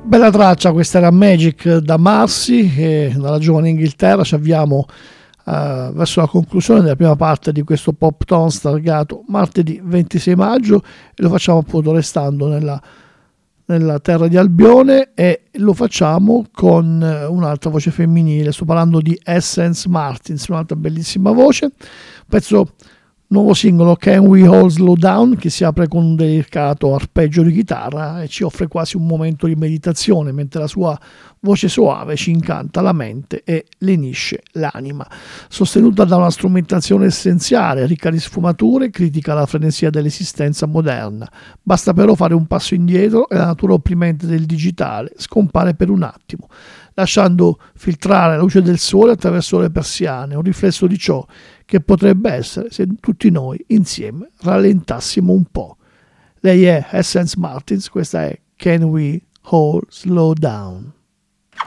Bella traccia, questa era Magic da Marcy e dalla giovane Inghilterra. Ci avviamo verso la conclusione della prima parte di questo Pop Tones targato martedì 26 maggio e lo facciamo appunto restando nella terra di Albione e lo facciamo con un'altra voce femminile. Sto parlando di Essence Martins, un'altra bellissima voce, pezzo nuovo singolo Can We All Slow Down, che si apre con un delicato arpeggio di chitarra e ci offre quasi un momento di meditazione mentre la sua voce soave ci incanta la mente e lenisce l'anima. Sostenuta da una strumentazione essenziale, ricca di sfumature, critica la frenesia dell'esistenza moderna. Basta però fare un passo indietro e la natura opprimente del digitale scompare per un attimo, lasciando filtrare la luce del sole attraverso le persiane, un riflesso di ciò che potrebbe essere se tutti noi insieme rallentassimo un po'. Lei è Essence Martins, questa è Can We All Slow Down?